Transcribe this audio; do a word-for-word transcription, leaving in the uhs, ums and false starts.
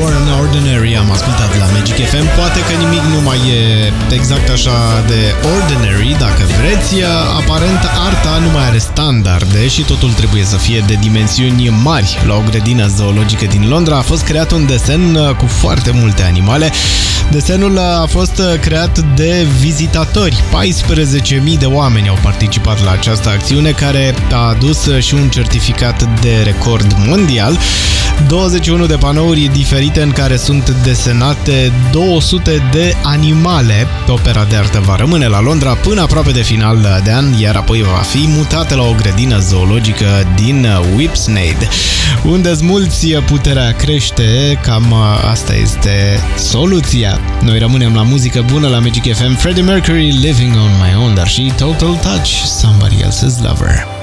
Warren Ordinary am ascultat la Magic F M. Poate că nimic nu mai e exact așa de ordinary, dacă vreți. Aparent, arta nu mai are standarde și totul trebuie să fie de dimensiuni mari. La o grădină zoologică din Londra a fost creat un desen cu foarte multe animale. Desenul a fost creat de vizitatori. paisprezece mii de oameni au participat la această acțiune, care a adus și un certificat de record mondial. douăzeci și unu de panouri diferite în care sunt desenate două sute de animale. Opera de artă va rămâne la Londra până aproape de final de an, iar apoi va fi mutată la o grădină zoologică din Whipsnade. Unde smulți, puterea crește. Cam asta este soluția. Noi rămânem la muzică bună la Magic F M. Freddie Mercury, Living on My Own, dar și Total Touch, Somebody Else's Lover.